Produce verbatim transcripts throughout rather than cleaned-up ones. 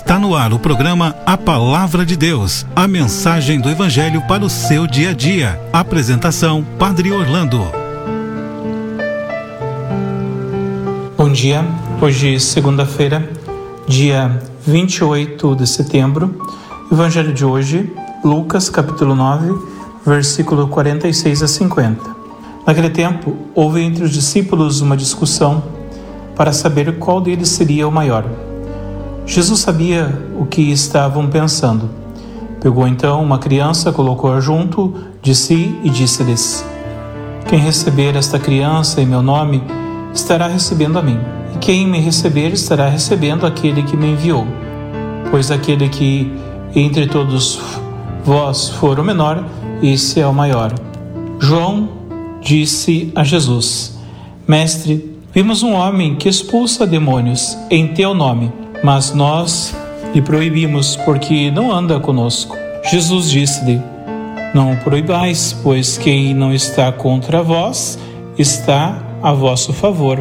Está no ar o programa A Palavra de Deus, a mensagem do Evangelho para o seu dia a dia. Apresentação, Padre Orlando. Bom dia, hoje segunda-feira, dia vinte e oito de setembro. Evangelho de hoje, Lucas capítulo nove, versículo quarenta e seis a cinquenta. Naquele tempo, houve entre os discípulos uma discussão para saber qual deles seria o maior. Jesus sabia o que estavam pensando. Pegou então uma criança, colocou-a junto de si e disse-lhes: Quem receber esta criança em meu nome, estará recebendo a mim. E quem me receber, estará recebendo aquele que me enviou. Pois aquele que entre todos vós for o menor, esse é o maior. João disse a Jesus: Mestre, vimos um homem que expulsa demônios em teu nome, mas nós lhe proibimos, porque não anda conosco. Jesus disse-lhe: Não o proibais, pois quem não está contra vós, está a vosso favor.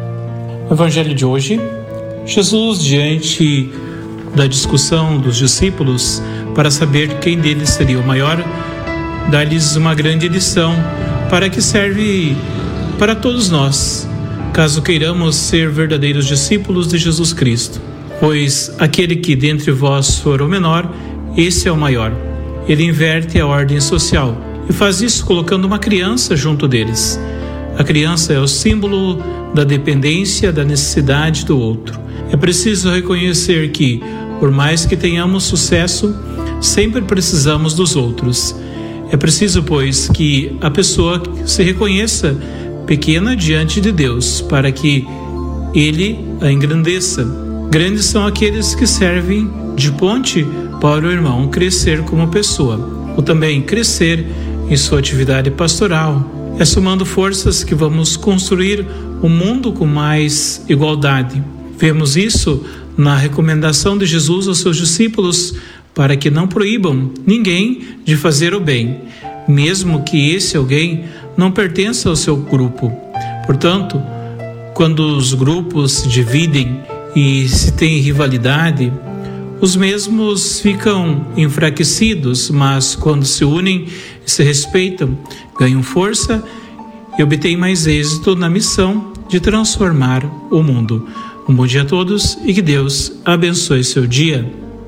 No Evangelho de hoje, Jesus, diante da discussão dos discípulos para saber quem deles seria o maior, dá-lhes uma grande lição para que serve para todos nós, caso queiramos ser verdadeiros discípulos de Jesus Cristo. Pois aquele que dentre vós for o menor, esse é o maior. Ele inverte a ordem social e faz isso colocando uma criança junto deles. A criança é o símbolo da dependência, da necessidade do outro. É preciso reconhecer que, por mais que tenhamos sucesso, sempre precisamos dos outros. É preciso, pois, que a pessoa se reconheça pequena diante de Deus, para que Ele a engrandeça. Grandes são aqueles que servem de ponte para o irmão crescer como pessoa, ou também crescer em sua atividade pastoral. É somando forças que vamos construir um mundo com mais igualdade. Vemos isso na recomendação de Jesus aos seus discípulos para que não proíbam ninguém de fazer o bem, mesmo que esse alguém não pertença ao seu grupo. Portanto, quando os grupos se dividem e se tem rivalidade, os mesmos ficam enfraquecidos, mas quando se unem e se respeitam, ganham força e obtêm mais êxito na missão de transformar o mundo. Um bom dia a todos e que Deus abençoe seu dia.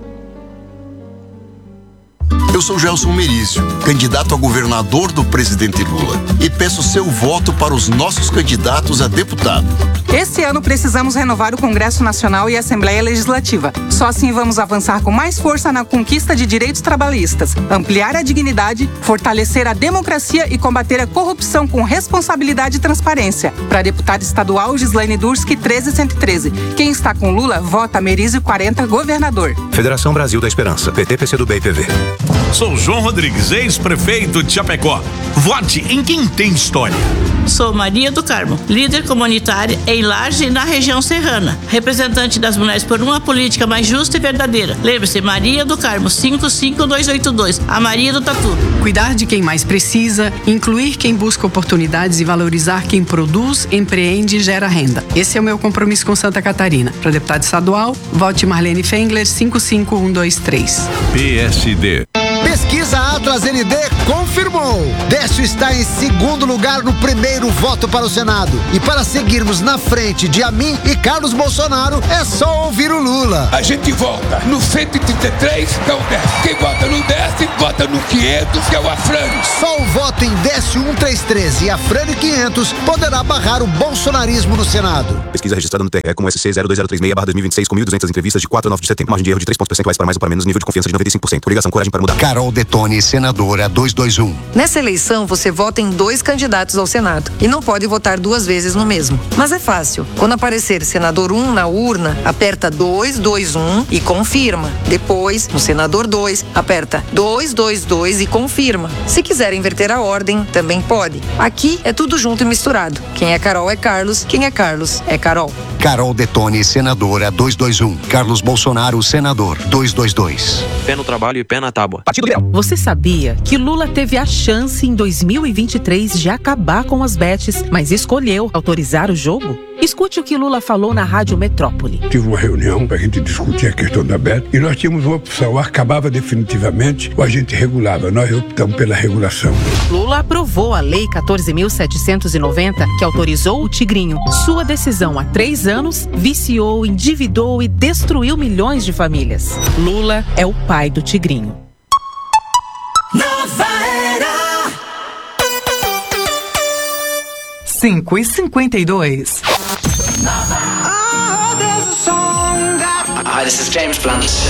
Eu sou Gelson Merício, candidato a governador do presidente Lula, e peço seu voto para os nossos candidatos a deputado. Esse ano precisamos renovar o Congresso Nacional e a Assembleia Legislativa. Só assim vamos avançar com mais força na conquista de direitos trabalhistas, ampliar a dignidade, fortalecer a democracia e combater a corrupção com responsabilidade e transparência. Para deputada estadual, Gislaine Durski, treze cento e treze. Quem está com Lula, vota Merizio quarenta, governador. Federação Brasil da Esperança, P T, P C do B e P V. Sou João Rodrigues, ex-prefeito de Chapecó. Vote em quem tem história. Sou Maria do Carmo, líder comunitária em Laje e na região serrana, representante das mulheres por uma política mais justa e verdadeira. Lembre-se, Maria do Carmo, cinco cinco dois oito dois, a Maria do Tatu. Cuidar de quem mais precisa, incluir quem busca oportunidades e valorizar quem produz, empreende e gera renda. Esse é o meu compromisso com Santa Catarina. Para deputado estadual, vote Marlene Fengler, cinco cinco um dois três. P S D. Pesquisa Atlas N D confirmou. Décio está em segundo lugar no primeiro voto para o Senado. E para seguirmos na frente de Amin e Carlos Bolsonaro, é só ouvir o Lula. A gente vota no cento e trinta e três, que é o Décio. Quem vota no Décio, vota no quinhentos, que é o Afrânio. Só o voto em Décio cento e trinta e três e Afrânio quinhentos poderá barrar o bolsonarismo no Senado. Pesquisa registrada no T R E como S C zero dois zero três seis barra dois mil e vinte e seis com mil e duzentas entrevistas de quatro a nove de setembro. Margem de erro de três pontos percentuais para mais ou para menos, nível de confiança de noventa e cinco por cento. Obrigação, coragem para mudar. Carol Detone, senadora duzentos e vinte e um. Nessa eleição, você vota em dois candidatos ao Senado e não pode votar duas vezes no mesmo. Mas é fácil. Quando aparecer senador um na urna, aperta dois dois um e confirma. Depois, no senador dois, aperta dois dois dois e confirma. Se quiser inverter a ordem, também pode. Aqui é tudo junto e misturado. Quem é Carol é Carlos, quem é Carlos é Carol. Carol Detone, senadora duzentos e vinte e um. Carlos Bolsonaro, senador duzentos e vinte e dois. Pé no trabalho e pé na tábua. Partido Liberal. Você sabia que Lula teve a chance em dois mil e vinte e três de acabar com as bets, mas escolheu autorizar o jogo? Escute o que Lula falou na Rádio Metrópole. Tive uma reunião para a gente discutir a questão da B E T e nós tínhamos uma opção, acabava definitivamente ou a gente regulava. Nós optamos pela regulação. Lula aprovou a Lei quatorze mil setecentos e noventa, que autorizou o Tigrinho. Sua decisão há três anos viciou, endividou e destruiu milhões de famílias. Lula é o pai do Tigrinho. Nova Era. cinco e cinquenta e dois. Hi, this is James Blunt.